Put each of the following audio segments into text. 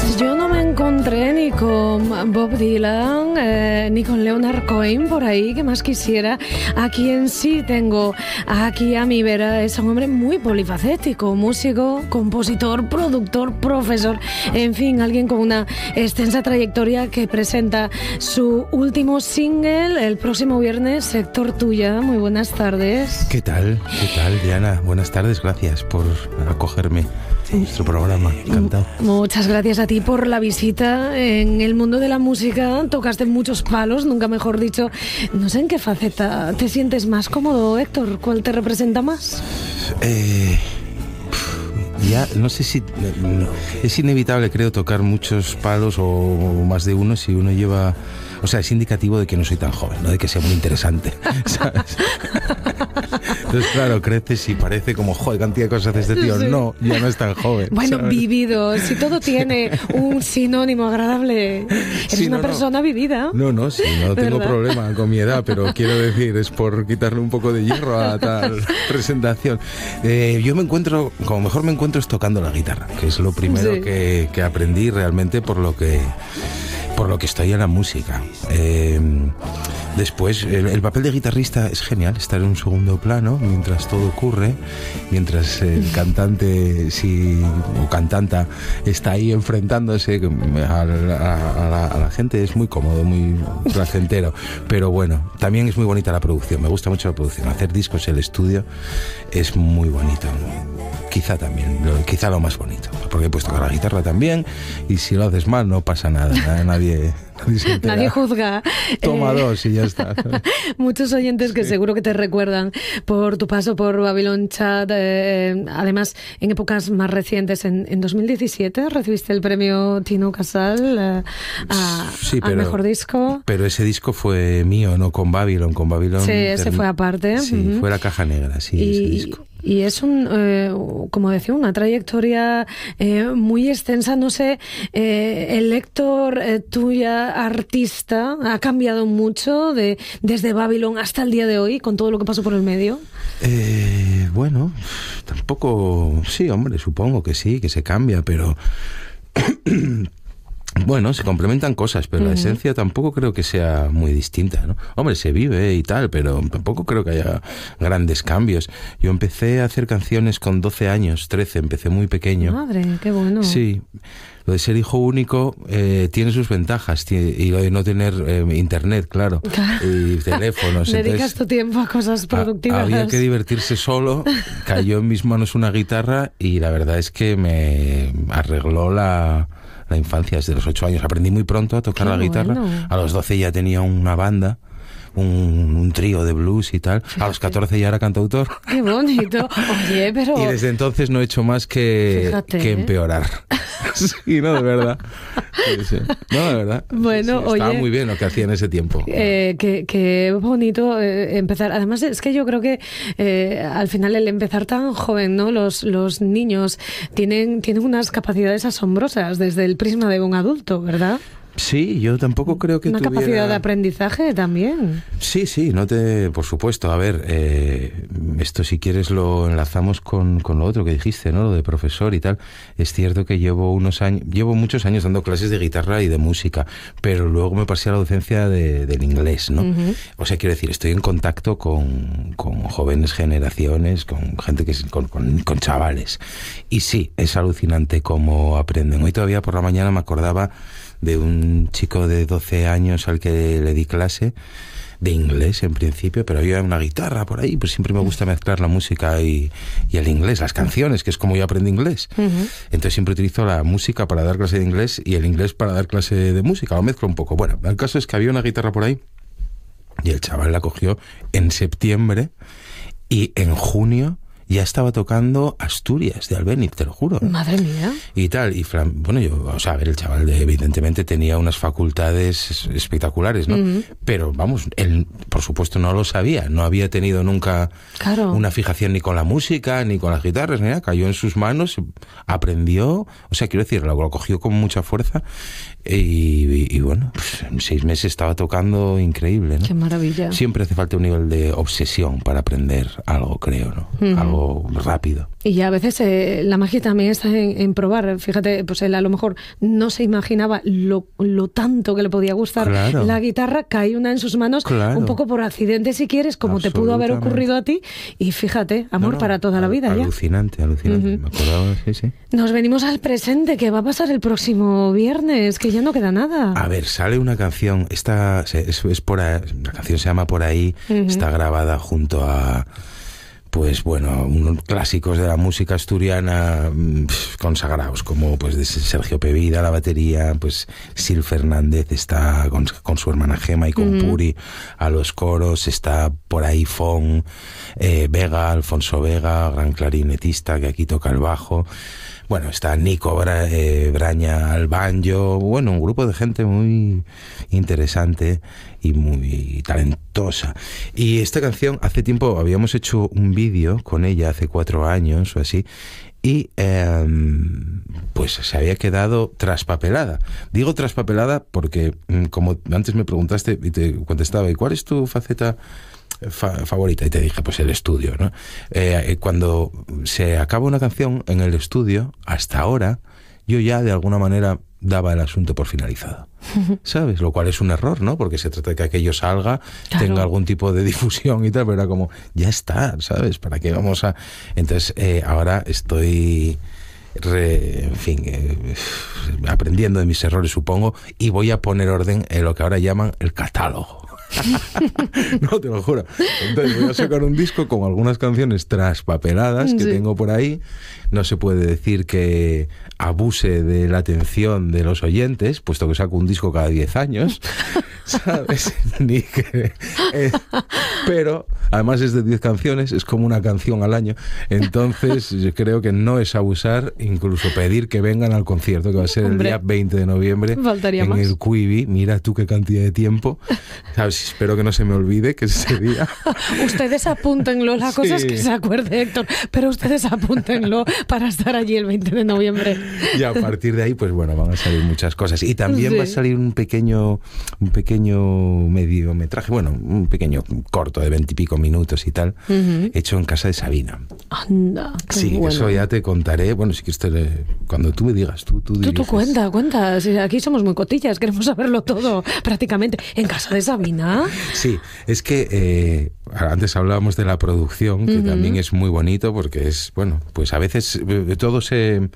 Yo no me encontré ni con Bob Dylan, ni con Leonard Cohen por ahí, que más quisiera. A quien sí tengo aquí a mi vera es un hombre muy polifacético, músico, compositor, productor, profesor, en fin, alguien con una extensa trayectoria que presenta su último single el próximo viernes, Sector Tuya. Muy buenas tardes. ¿Qué tal, Diana? Buenas tardes, gracias por acogerme a nuestro programa, encantado. Muchas gracias a ti por la visita. En el mundo de la música tocaste muchos palos, nunca mejor dicho. No sé en qué faceta te sientes más cómodo, Héctor. ¿Cuál te representa más? Ya no sé si es inevitable, creo, tocar muchos palos o más de uno si uno lleva... O sea, es indicativo de que no soy tan joven, no de que sea muy interesante, ¿sabes? Entonces, claro, creces y parece como, joder, cantidad de cosas hace este tío. Sí. No, ya no es tan joven. Bueno, ¿sabes? Vivido, si todo tiene un sinónimo agradable, eres sí, una persona vivida. No, sí, no tengo problema con mi edad, pero quiero decir, es por quitarle un poco de hierro a tal presentación. Yo me encuentro, como mejor me encuentro es tocando la guitarra, que es lo primero sí. que aprendí realmente por lo que estoy en la música. Después, el papel de guitarrista es genial, estar en un segundo plano mientras todo ocurre, mientras el cantante o cantanta está ahí enfrentándose a la gente. Es muy cómodo, muy placentero. Pero bueno, también es muy bonita la producción, me gusta mucho la producción. Hacer discos en el estudio es muy bonito. Quizá lo más bonito, porque puedes tocar la guitarra también y si lo haces mal no pasa nada, nadie juzga. Toma dos y ya está. Muchos oyentes que seguro que te recuerdan por tu paso por Babylon Chat, además en épocas más recientes, en 2017 recibiste el premio Tino Casal al mejor disco. Pero ese disco fue mío, no con Babylon. Sí, ese fue aparte. Sí, fue La Caja Negra, sí, ese disco. Y es como decía, una trayectoria muy extensa. No sé, el Héctor tuya, artista, ha cambiado mucho desde Babylon hasta el día de hoy, con todo lo que pasó por el medio. Bueno, tampoco... Sí, hombre, supongo que sí, que se cambia, pero... Bueno, se complementan cosas, pero la esencia tampoco creo que sea muy distinta, ¿no? Hombre, se vive y tal, pero tampoco creo que haya grandes cambios. Yo empecé a hacer canciones con 12 años, 13, empecé muy pequeño. Madre, qué bueno. Sí, lo de ser hijo único tiene sus ventajas, y lo de no tener internet, claro, y teléfonos. Dedicas tu tiempo a cosas productivas. Había que divertirse solo, cayó en mis manos una guitarra y la verdad es que me arregló la infancia. Desde los 8 años aprendí muy pronto a tocar la guitarra. Bueno. A los 12 ya tenía una banda, un trío de blues y tal. A los 14 ya era cantautor. ¡Qué bonito! Oye, pero... Y desde entonces no he hecho más que empeorar. Sí, no, de verdad. Sí. No, de verdad. Bueno, sí, estaba muy bien lo que hacía en ese tiempo. Qué bonito empezar. Además, es que yo creo que al final el empezar tan joven, ¿no? Los niños tienen unas capacidades asombrosas desde el prisma de un adulto, ¿verdad? Sí, yo tampoco creo que una tuviera... capacidad de aprendizaje también. Sí, por supuesto. A ver, esto si quieres lo enlazamos con lo otro que dijiste, ¿no? Lo de profesor y tal. Es cierto que llevo muchos años dando clases de guitarra y de música, pero luego me pasé a la docencia del inglés, ¿no? Uh-huh. O sea, quiero decir, estoy en contacto con jóvenes generaciones, con gente con chavales. Y sí, es alucinante cómo aprenden. Hoy todavía por la mañana me acordaba de un chico de 12 años al que le di clase de inglés en principio, pero había una guitarra por ahí, pues siempre me gusta mezclar la música y el inglés, las canciones, que es como yo aprendí inglés. Uh-huh. Entonces siempre utilizo la música para dar clase de inglés y el inglés para dar clase de música, lo mezclo un poco. Bueno, el caso es que había una guitarra por ahí y el chaval la cogió en septiembre y en junio ya estaba tocando Asturias de Albéniz, te lo juro. Madre mía. Y tal, bueno, a ver, el chaval evidentemente tenía unas facultades espectaculares, ¿no? Uh-huh. Pero vamos, él por supuesto no lo sabía, no había tenido nunca una fijación ni con la música, ni con las guitarras, ni nada, cayó en sus manos, aprendió, o sea, quiero decir, lo cogió con mucha fuerza y bueno, pues en 6 meses estaba tocando increíble, ¿no? Qué maravilla. Siempre hace falta un nivel de obsesión para aprender algo, creo, ¿no? Uh-huh. Algo algo rápido. Y a veces la magia también está en probar. Fíjate, pues él a lo mejor no se imaginaba lo tanto que le podía gustar la guitarra, cae una en sus manos, un poco por accidente si quieres, como te pudo haber ocurrido a ti, y fíjate, amor para toda la vida. Alucinante. Me acordaba, sí. Nos venimos al presente, que va a pasar el próximo viernes, que ya no queda nada. A ver, sale una canción, esta es por ahí, la canción se llama Por ahí, está grabada junto a, pues bueno, unos clásicos de la música asturiana consagrados, como pues de Sergio Pevida, la batería, pues Sil Fernández está con su hermana Gema y con Puri a los coros, está por ahí Fon, Vega, Alfonso Vega, gran clarinetista que aquí toca el bajo. Bueno, está Nico Braña al banjo, bueno, un grupo de gente muy interesante y muy talentosa. Y esta canción, hace tiempo habíamos hecho un vídeo con ella, hace 4 años o así, y pues se había quedado traspapelada. Digo traspapelada porque, como antes me preguntaste y te contestaba, ¿y cuál es tu faceta favorita? Y te dije, pues el estudio, ¿no? Cuando se acaba una canción en el estudio, hasta ahora, yo ya de alguna manera daba el asunto por finalizado, ¿sabes? Lo cual es un error, ¿no? Porque se trata de que aquello salga, tenga algún tipo de difusión y tal, pero era como, ya está, ¿sabes? ¿Para qué vamos a...? Entonces, ahora estoy... aprendiendo de mis errores, supongo, y voy a poner orden en lo que ahora llaman el catálogo. No, te lo juro. Entonces voy a sacar un disco con algunas canciones traspapeladas que tengo por ahí. No se puede decir que abuse de la atención de los oyentes, puesto que saco un disco cada 10 años, ¿sabes? Ni que, pero además es de 10 canciones, es como una canción al año. Entonces yo creo que no es abusar, incluso pedir que vengan al concierto, que va a ser el día 20 de noviembre en el Quibi. Mira tú qué cantidad de tiempo, ¿sabes? Espero que no se me olvide que es ese día. Ustedes apúntenlo, la cosa es que se acuerde, Héctor, pero ustedes apúntenlo para estar allí el 20 de noviembre. Y a partir de ahí, pues bueno, van a salir muchas cosas. Y también va a salir un pequeño mediometraje, bueno, un pequeño corto de 20 y pico minutos y tal, hecho en casa de Sabina. Anda, qué sí, bueno. Eso ya te contaré. Bueno, si quieres, cuando tú me digas, tú cuenta. Sí, aquí somos muy cotillas, queremos saberlo todo, prácticamente. ¿En casa de Sabina? Sí, es que antes hablábamos de la producción, que también es muy bonito, porque es, bueno, pues a veces todo se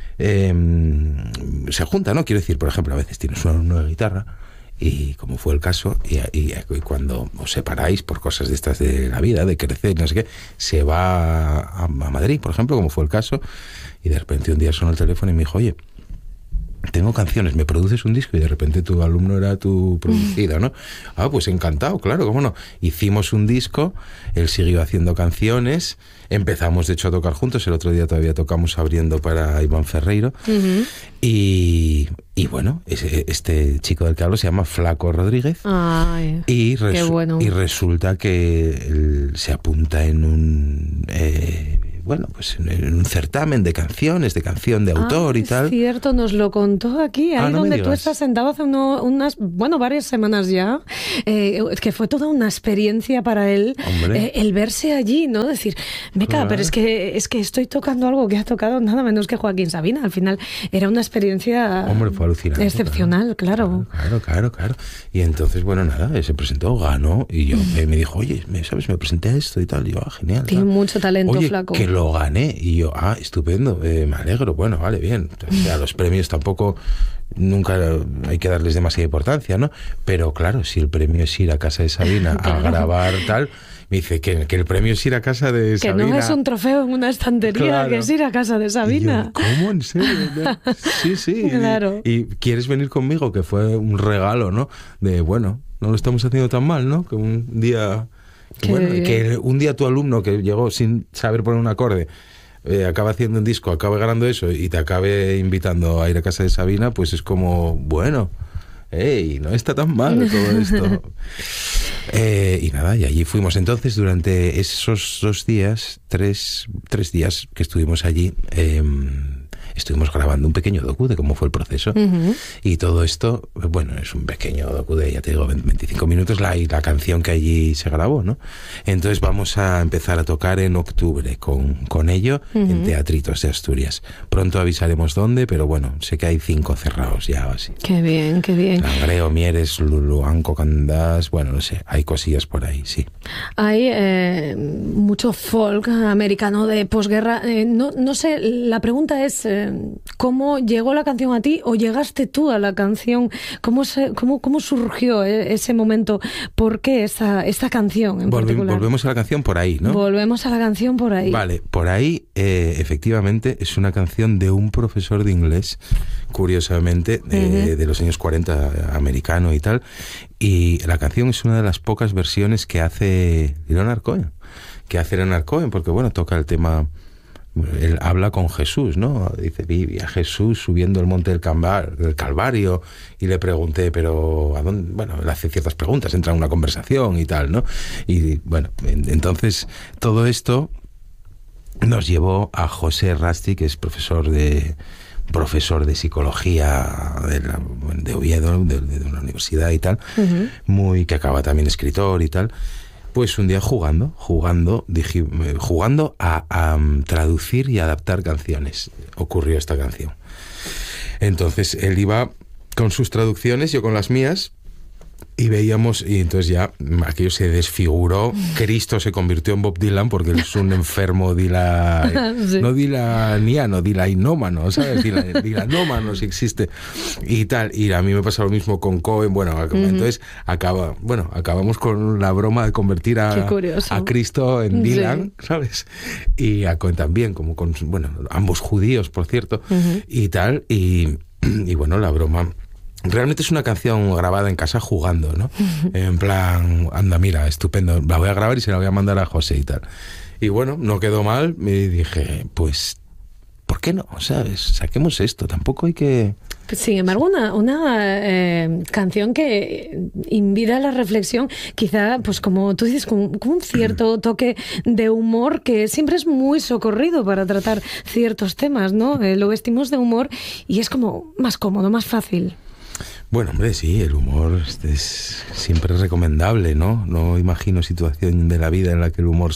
junta, ¿no? Quiero decir, por ejemplo, a veces tienes una guitarra y como fue el caso, y cuando os separáis por cosas de estas de la vida, de crecer, no sé qué, se va a Madrid, por ejemplo, como fue el caso, y de repente un día sonó el teléfono y me dijo, oye, tengo canciones, ¿me produces un disco? Y de repente tu alumno era tu producida, ¿no? Ah, pues encantado, claro, cómo no. Hicimos un disco, él siguió haciendo canciones, empezamos de hecho a tocar juntos, el otro día todavía tocamos abriendo para Iván Ferreiro, y bueno, este chico del que hablo se llama Flaco Rodríguez. Ay, qué bueno. Y resulta que él se apunta en un... pues en un certamen de canciones, de canción de autor y tal. Es cierto, nos lo contó aquí, ahí no donde tú estás sentado hace varias semanas ya, que fue toda una experiencia para él, el verse allí, ¿no? Decir, pero es que estoy tocando algo que ha tocado nada menos que Joaquín Sabina. Al final era una experiencia fue alucinante, excepcional, claro. Claro. Y entonces, bueno, nada, se presentó, ganó, y yo me dijo, oye, ¿sabes? Me presenté a esto y tal. Y yo, genial. Tiene mucho talento, oye, Flaco. Que lo gané. Y yo, estupendo, me alegro. Bueno, vale, bien. A los premios tampoco nunca hay que darles demasiada importancia, ¿no? Pero claro, si el premio es ir a casa de Sabina a grabar tal, me dice que el premio es ir a casa de Sabina. Que no es un trofeo en una estantería, que es ir a casa de Sabina. Y yo, ¿cómo? ¿En serio? Sí. Claro. Y ¿quieres venir conmigo? Que fue un regalo, ¿no? De, bueno, no lo estamos haciendo tan mal, ¿no? Que un día... que un día tu alumno que llegó sin saber poner un acorde acaba haciendo un disco, acabe ganando eso y te acabe invitando a ir a casa de Sabina, pues es como, bueno, no está tan mal todo esto. Y nada, y allí fuimos. Entonces, durante esos 2 días, tres días que estuvimos allí, estuvimos grabando un pequeño docu de cómo fue el proceso. Y todo esto, bueno, es un pequeño docu de, ya te digo, 25 minutos la canción que allí se grabó, ¿no? Entonces vamos a empezar a tocar en octubre con ello en Teatritos de Asturias. Pronto avisaremos dónde, pero bueno, sé que hay 5 cerrados ya o así. Qué bien, qué bien. Langreo, Mieres, Luluanco, Candás, bueno, no sé, hay cosillas por ahí, sí. Hay mucho folk americano de posguerra. No sé, la pregunta es ¿cómo llegó la canción a ti o llegaste tú a la canción? ¿Cómo surgió ese momento? ¿Por qué esta canción en particular? Volvemos a la canción por ahí, ¿no? Volvemos a la canción por ahí. Vale, por ahí efectivamente es una canción de un profesor de inglés, curiosamente, de los años 40, americano y tal, y la canción es una de las pocas versiones que hace Leonard Cohen, porque bueno, toca el tema, él habla con Jesús, ¿no? Dice, vi a Jesús subiendo el monte del Calvario y le pregunté, pero ¿a dónde? Bueno, él hace ciertas preguntas, entra en una conversación y tal, ¿no? Y bueno, entonces todo esto nos llevó a José Rasti, que es profesor de psicología de Oviedo, de una universidad y tal, que acaba también escritor y tal. Pues un día jugando a traducir y adaptar canciones, ocurrió esta canción. Entonces él iba con sus traducciones, yo con las mías, y veíamos, y entonces ya aquello se desfiguró. Cristo se convirtió en Bob Dylan porque él es un enfermo sí. No dilaniano, dilainómano, ¿sabes? Dilanómano si existe y tal. Y a mí me pasa lo mismo con Cohen. Bueno, entonces acabamos con la broma de convertir a Cristo en Dylan, sí. ¿Sabes? Y a Cohen también, como con, bueno, ambos judíos, por cierto, y tal. Y bueno, la broma... Realmente es una canción grabada en casa jugando, ¿no? En plan, anda, mira, estupendo, la voy a grabar y se la voy a mandar a José y tal. Y bueno, no quedó mal, me dije, pues, ¿por qué no? ¿Sabes? Saquemos esto, tampoco hay que... Sin embargo, una canción que invita a la reflexión, quizá, pues como tú dices, con un cierto toque de humor que siempre es muy socorrido para tratar ciertos temas, ¿no? Lo vestimos de humor y es como más cómodo, más fácil. Bueno, hombre, sí, el humor es siempre recomendable, ¿no? No imagino situación de la vida en la que el humor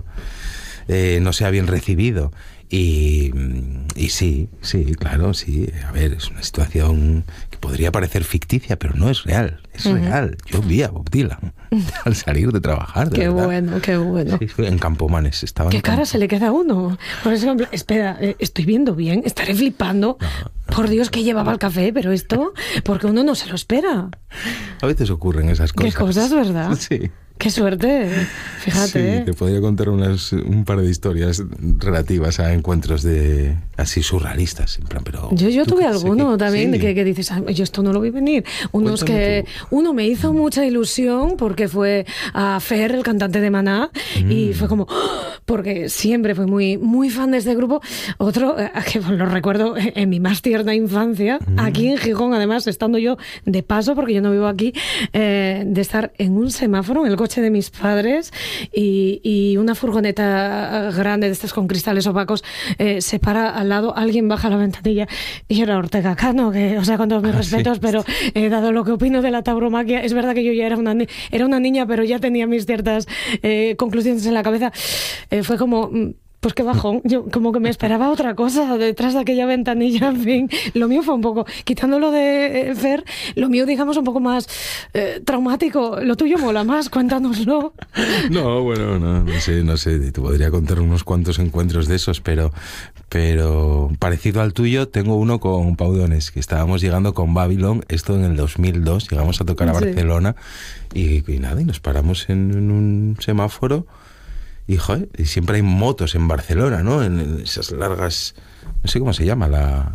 no sea bien recibido. Y sí, claro, sí. A ver, es una situación que podría parecer ficticia, pero no es real. Es real. Yo vi a Bob Dylan al salir de trabajar, de verdad. Bueno, qué bueno. Sí, en Campomanes. Estaba ¿Qué cara se le queda a uno? Por ejemplo, espera, ¿estoy viendo bien? ¿Estaré flipando? No. Por Dios, que llevaba el café, pero esto, porque uno no se lo espera. A veces ocurren esas cosas. ¿Qué cosas, verdad? Sí. ¡Qué suerte! Fíjate. Sí, te podría contar un par de historias relativas a encuentros así surrealistas, en plan, pero... Yo tuve alguno también sí. que dices, yo esto no lo vi venir. Uno me hizo mucha ilusión porque fue a Fer, el cantante de Maná, y fue como... porque siempre fui muy, muy fan de este grupo. Otro, que lo recuerdo en mi más tierna infancia, aquí en Gijón, además, estando yo de paso, porque yo no vivo aquí, de estar en un semáforo, en el coche de mis padres, y una furgoneta grande de estas con cristales opacos se para al lado, alguien baja la ventanilla y era Ortega Cano, que, o sea, con todos mis respetos, sí. Pero dado lo que opino de la tauromaquia, es verdad que yo ya era una niña, pero ya tenía mis ciertas conclusiones en la cabeza. Fue como... Pues qué bajón, yo como que me esperaba otra cosa detrás de aquella ventanilla, en fin. Lo mío fue un poco, quitándolo de Fer, lo mío, digamos, un poco más traumático. Lo tuyo mola más, cuéntanoslo. No, bueno, no sé, te podría contar unos cuantos encuentros de esos, pero parecido al tuyo, tengo uno con Paudones, que estábamos llegando con Babylon, esto en el 2002, llegamos a tocar a Barcelona, y nada, y nos paramos en un semáforo. Y, joder, y siempre hay motos en Barcelona, ¿no? En esas largas... No sé cómo se llama,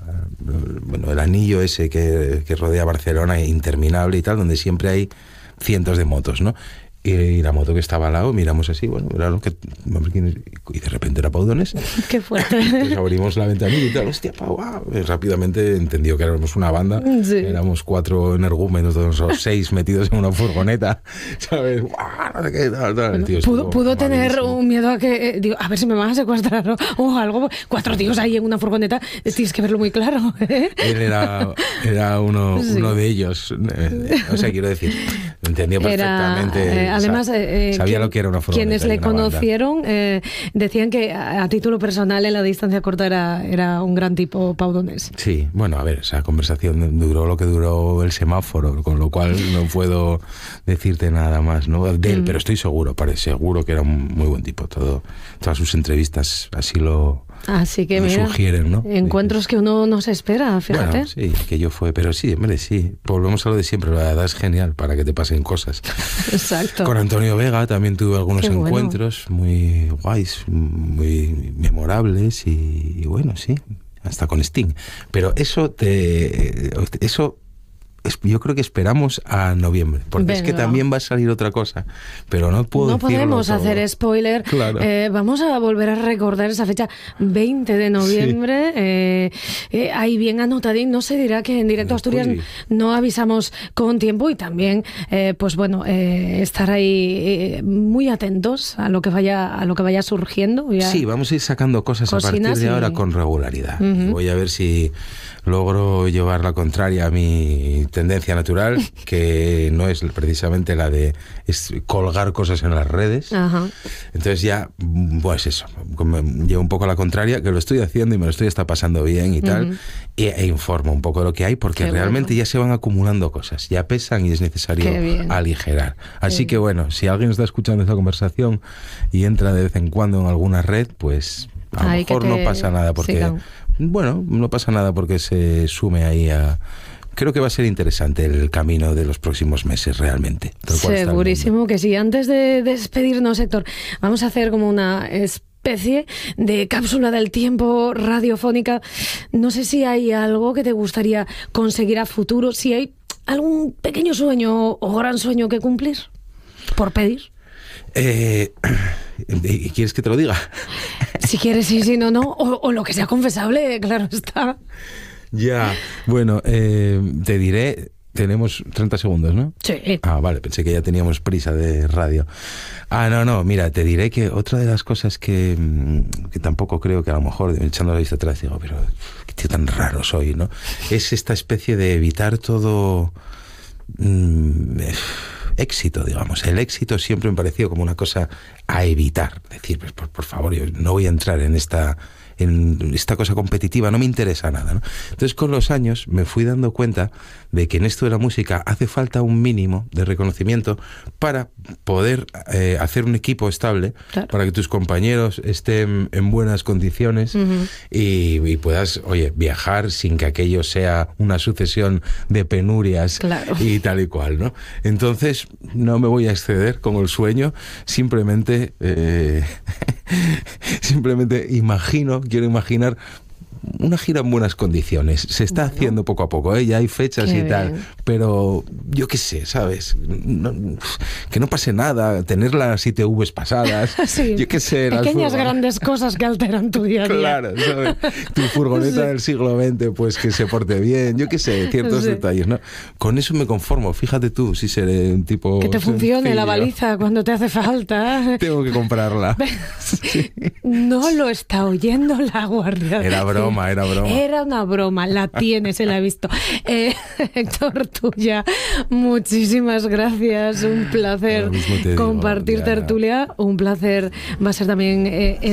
el anillo ese que rodea Barcelona, interminable y tal, donde siempre hay cientos de motos, ¿no? Y la moto que estaba al lado, miramos así, bueno, era lo que... Y de repente era Pau Donés. Qué fuerte. Entonces abrimos la ventanilla y tal, hostia, Pau, y rápidamente entendió que éramos una banda. Sí. Éramos 4 energúmenos, todos los 6 metidos en una furgoneta, ¿sabes? No sé qué, tal. Bueno, El tío pudo tener malísimo. un miedo a que, digo, a ver si me van a secuestrar o algo. 4 tíos ahí en una furgoneta, tienes que verlo muy claro. Él era uno de ellos. O sea, quiero decir, entendió perfectamente. Además, sabía lo que era una furgoneta. Quienes le conocieron decían que a título personal en la distancia corta era un gran tipo, Pau Donés. Sí, bueno, a ver, esa conversación duró lo que duró el semáforo, con lo cual no puedo decirte nada más, ¿no? De él, pero estoy seguro que era un muy buen tipo. Todas sus entrevistas así lo mira, sugieren, ¿no? Encuentros que uno no se espera, fíjate. Bueno, sí, aquello fue, pero sí, hombre, sí. Volvemos a lo de siempre, la edad es genial para que te pasen cosas. Exacto. Con Antonio Vega también tuve algunos encuentros muy guays, muy memorables y bueno, sí, hasta con Sting. Pero eso yo creo que esperamos a noviembre, porque es que también va a salir otra cosa, pero no podemos todo. hacer spoiler. Claro. Vamos a volver a recordar esa fecha, 20 de noviembre. Sí. Ahí bien anotadín, no se dirá que en Directo Asturias no avisamos con tiempo y también, pues bueno, estar ahí muy atentos a lo que vaya surgiendo. Sí, vamos a ir sacando cosas a partir de ahora con regularidad. Voy a ver si logro llevar la contraria a mi tendencia natural, que no es precisamente la de colgar cosas en las redes. Ajá. Entonces ya, pues eso, llevo un poco a la contraria, que lo estoy haciendo y me lo estoy pasando bien y tal, e informo un poco de lo que hay, porque realmente ya se van acumulando cosas, ya pesan y es necesario aligerar. Así que bueno, si alguien está escuchando esta conversación y entra de vez en cuando en alguna red, pues a lo mejor no pasa nada, porque... Bueno, no pasa nada porque se sume ahí a... Creo que va a ser interesante el camino de los próximos meses, realmente. Segurísimo que sí. Antes de despedirnos, Héctor, vamos a hacer como una especie de cápsula del tiempo radiofónica. No sé si hay algo que te gustaría conseguir a futuro, si hay algún pequeño sueño o gran sueño que cumplir, por pedir. ¿Quieres que te lo diga? Si quieres, sí, si no, no. O lo que sea confesable, claro está. Ya, bueno, te diré, tenemos 30 segundos, ¿no? Sí. Ah, vale, pensé que ya teníamos prisa de radio. No, mira, te diré que otra de las cosas que tampoco creo que a lo mejor, echando la vista atrás, digo, pero qué tío tan raro soy, ¿no? Es esta especie de evitar todo... éxito, digamos. El éxito siempre me ha parecido como una cosa a evitar. Decir, pues, por favor, yo no voy a entrar en esta cosa competitiva, no me interesa nada, ¿no? Entonces, con los años me fui dando cuenta de que en esto de la música hace falta un mínimo de reconocimiento para poder hacer un equipo estable, claro, para que tus compañeros estén en buenas condiciones y puedas, viajar sin que aquello sea una sucesión de penurias, claro, y tal y cual, ¿no? Entonces, no me voy a exceder con el sueño, simplemente quiero imaginar una gira en buenas condiciones. Se está haciendo poco a poco, ya hay fechas y tal, pero yo qué sé, ¿sabes? Que no pase nada, tener las ITVs pasadas, sí, yo qué sé. Pequeñas grandes cosas que alteran tu día a día. Claro, ¿sabes? Tu furgoneta del siglo XX, pues que se porte bien, yo qué sé, ciertos detalles, ¿no? Con eso me conformo, fíjate tú, si seré un tipo... Que te funcione sencillo. La baliza cuando te hace falta. Tengo que comprarla. Sí. No lo está oyendo la Guardia. Era broma. Era una broma, la tiene, se la he visto. Héctor, tuya, muchísimas gracias, un placer compartir tertulia, un placer va a ser también